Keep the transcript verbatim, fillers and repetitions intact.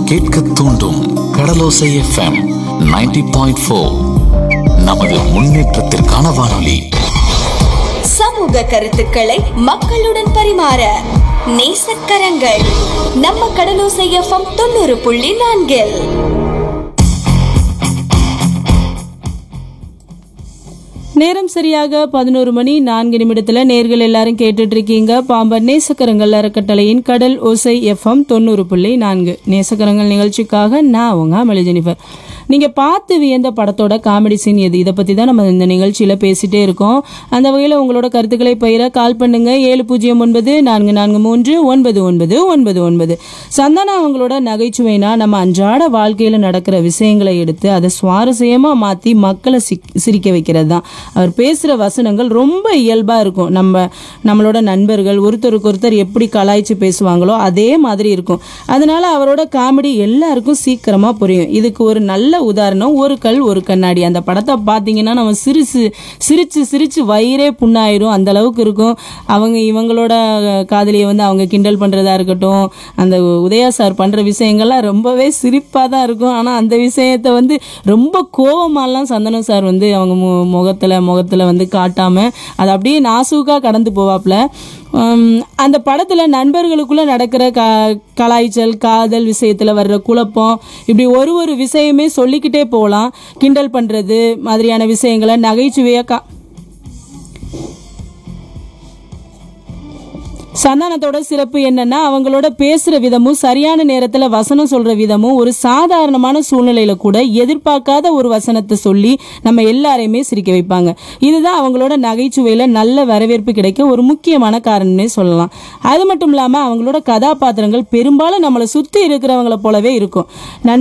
கேட்க தூண்டும் கடலோசை FM ninety point four. நமது முன்னேற்றத்திற்கான வானொலி. சமூக கருத்துக்களை மக்களுடன் பரிமாற நேசக்கரங்கள் நம்ம கடலோசை எஃப்எம் தொண்ணூறு புள்ளி நான்கில். நேரம் சரியாக பதினோரு மணி நான்கு நிமிடத்துல நேர்கள் எல்லாரும் கேட்டுட்டு இருக்கீங்க பாம்பன் நேசக்கரங்கள் அறக்கட்டளையின் கடல் ஓசை எஃப்எம் தொண்ணூறு புள்ளி நான்கு. நேசக்கரங்கள் நிகழ்ச்சிக்காக நான் உங்க அமளி ஜெனிஃபர். நீங்க பார்த்து வியந்த படத்தோட காமெடி சீன் எது, இதை பத்தி தான் நம்ம இந்த நிகழ்ச்சியில பேசிட்டே இருக்கோம். அந்த வகையில உங்களோட கருத்துக்களை பயிர கால் பண்ணுங்க. ஏழு பூஜ்ஜியம் ஒன்பது நான்கு நான்கு மூன்று ஒன்பது ஒன்பது ஒன்பது ஒன்பது. சந்தானா அவங்களோட நகைச்சுவைனா நம்ம அன்றாட வாழ்க்கையில நடக்கிற விஷயங்களை எடுத்து அதை சுவாரஸ்யமா மாத்தி மக்களை சிரிக்க வைக்கிறது தான். அவர் பேசுற வசனங்கள் ரொம்ப இயல்பா இருக்கும். நம்ம நம்மளோட நண்பர்கள் ஒருத்தருக்கு ஒருத்தர் எப்படி கலாய்ச்சி பேசுவாங்களோ அதே மாதிரி இருக்கும். அதனால அவரோட காமெடி எல்லாருக்கும் சீக்கிரமா புரியும். இதுக்கு ஒரு நல்ல உதாரணம் ஒரு கல் ஒரு கண்ணாடி. அந்த படத்தை பார்த்தீங்கன்னா நம்ம சிரிச்சு சிரிச்சு சிரிச்சு வயிறே புண்ணாயிரும், அந்த அளவுக்கு இருக்கும். அவங்க இவங்களோட காதலியை வந்து அவங்க கிண்டல் பண்றதா இருக்கட்டும், அந்த உதயா சார் பண்ற விஷயங்கள்லாம் ரொம்பவே சிரிப்பா தான் இருக்கும். ஆனா அந்த விஷயத்தை வந்து ரொம்ப கோவமாலாம் சந்தனம் சார் வந்து அவங்க முகத்துல முகத்துல வந்து காட்டாம அதை அப்படியே நாசூக்கா கடந்து போவாப்ல. அந்த படத்துல நண்பர்களுக்குள்ள நடக்கிற க கலாய்ச்சல், காதல் விஷயத்துல வர்ற குழப்பம், இப்படி ஒரு ஒரு விஷயமே சொல்லிக்கிட்டே போகலாம். கிண்டல் பண்றது மாதிரியான விஷயங்களை நகைச்சுவையா கா சந்தானத்தோட சிறப்பு என்னன்னா அவங்களோட பேசுற விதமும் சரியான நேரத்துல வசனம் சொல்ற விதமும். ஒரு சாதாரணமான சூழ்நிலையில கூட எதிர்பார்க்காத ஒரு வசனத்தை சொல்லி நம்ம எல்லாரையுமே சிரிக்க வைப்பாங்க. இதுதான் அவங்களோட நகைச்சுவையில நல்ல வரவேற்பு கிடைக்க ஒரு முக்கியமான காரணம்னே சொல்லலாம். அது மட்டும் இல்லாம அவங்களோட கதாபாத்திரங்கள் பெரும்பாலும் நம்மளை சுத்தி இருக்கிறவங்களை போலவே இருக்கும்.